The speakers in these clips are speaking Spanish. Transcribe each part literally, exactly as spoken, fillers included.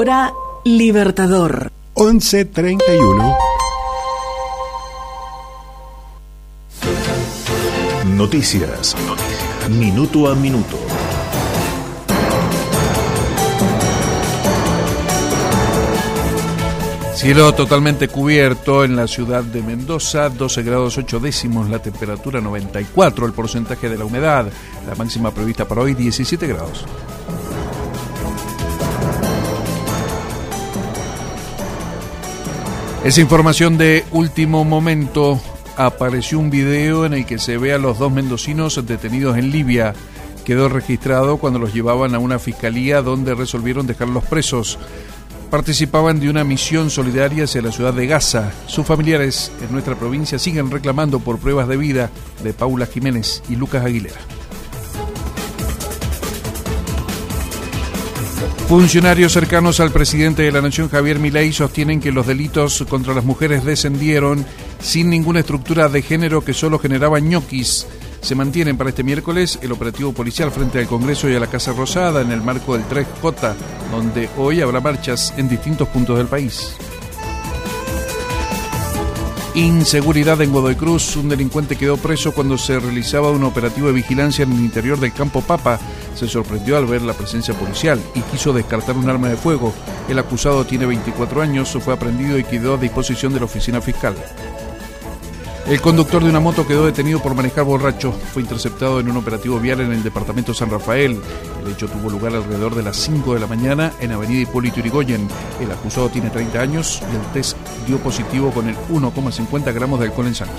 Hora Libertador. once treinta y uno. Noticias. Noticias. Minuto a minuto. Cielo totalmente cubierto en la ciudad de Mendoza, doce grados ocho décimos, la temperatura noventa y cuatro, el porcentaje de la humedad, la máxima prevista para hoy diecisiete grados. Esa información de último momento. Apareció un video en el que se ve a los dos mendocinos detenidos en Libia. Quedó registrado cuando los llevaban a una fiscalía donde resolvieron dejarlos presos. Participaban de una misión solidaria hacia la ciudad de Gaza. Sus familiares en nuestra provincia siguen reclamando por pruebas de vida de Paula Jiménez y Lucas Aguilera. Funcionarios cercanos al presidente de la Nación, Javier Milei, sostienen que los delitos contra las mujeres descendieron sin ninguna estructura de género que solo generaba ñoquis. Se mantienen para este miércoles el operativo policial frente al Congreso y a la Casa Rosada en el marco del tres J, donde hoy habrá marchas en distintos puntos del país. Inseguridad en Godoy Cruz. Un delincuente quedó preso cuando se realizaba un operativo de vigilancia en el interior del Campo Papa. Se sorprendió al ver la presencia policial y quiso descartar un arma de fuego. El acusado tiene veinticuatro años, fue aprendido y quedó a disposición de la oficina fiscal. El conductor de una moto quedó detenido por manejar borracho. Fue interceptado en un operativo vial en el departamento San Rafael. El hecho tuvo lugar alrededor de las cinco de la mañana en avenida Hipólito Yrigoyen. El acusado tiene treinta años y el test dio positivo con el uno coma cincuenta gramos de alcohol en sangre.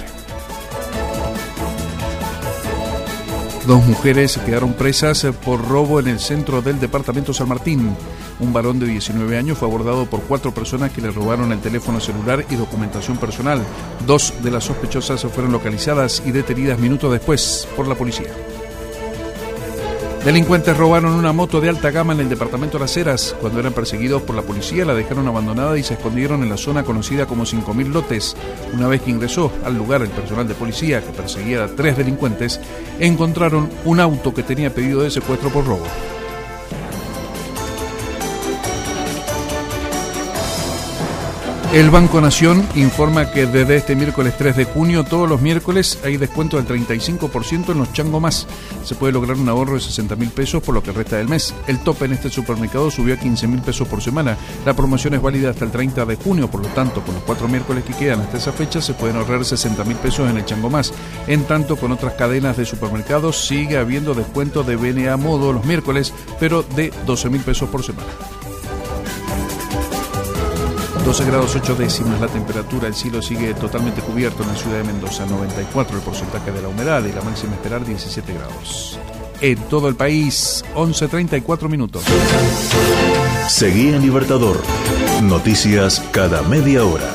Dos mujeres quedaron presas por robo en el centro del departamento San Martín. Un varón de diecinueve años fue abordado por cuatro personas que le robaron el teléfono celular y documentación personal. Dos de las sospechosas fueron localizadas y detenidas minutos después por la policía. Delincuentes robaron una moto de alta gama en el departamento Las Heras. Cuando eran perseguidos por la policía, la dejaron abandonada y se escondieron en la zona conocida como cinco mil lotes. Una vez que ingresó al lugar el personal de policía, que perseguía a tres delincuentes, encontraron un auto que tenía pedido de secuestro por robo. El Banco Nación informa que desde este miércoles tres de junio, todos los miércoles hay descuento del treinta y cinco por ciento en los Chango Más. Se puede lograr un ahorro de sesenta mil pesos por lo que resta del mes. El tope en este supermercado subió a quince mil pesos por semana. La promoción es válida hasta el treinta de junio, por lo tanto, con los cuatro miércoles que quedan hasta esa fecha, se pueden ahorrar sesenta mil pesos en el Chango Más. En tanto, con otras cadenas de supermercados sigue habiendo descuento de B N A Modo los miércoles, pero de doce mil pesos por semana. doce grados ocho décimas la temperatura, el cielo sigue totalmente cubierto en la ciudad de Mendoza, noventa y cuatro el porcentaje de la humedad y la máxima esperar diecisiete grados. En todo el país, once treinta y cuatro minutos. Seguí en Libertador. Noticias cada media hora.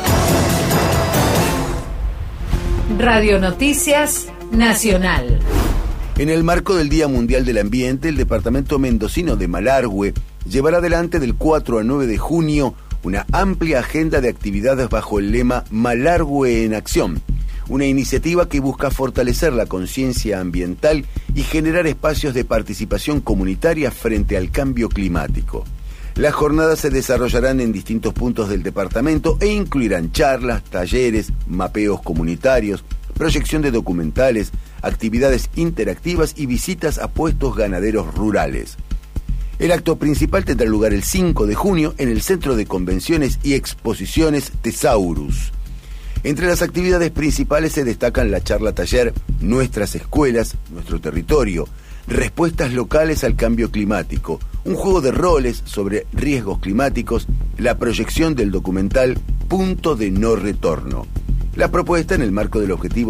Radio Noticias Nacional. En el marco del Día Mundial del Ambiente, el departamento mendocino de Malargüe llevará adelante del cuatro al nueve de junio una amplia agenda de actividades bajo el lema Malargüe en Acción, una iniciativa que busca fortalecer la conciencia ambiental y generar espacios de participación comunitaria frente al cambio climático. Las jornadas se desarrollarán en distintos puntos del departamento e incluirán charlas, talleres, mapeos comunitarios, proyección de documentales, actividades interactivas y visitas a puestos ganaderos rurales. El acto principal tendrá lugar el cinco de junio en el Centro de Convenciones y Exposiciones Tesaurus. Entre las actividades principales se destacan la charla taller Nuestras Escuelas, Nuestro Territorio, Respuestas Locales al Cambio Climático, un juego de roles sobre riesgos climáticos, la proyección del documental Punto de No Retorno. La propuesta en el marco del objetivo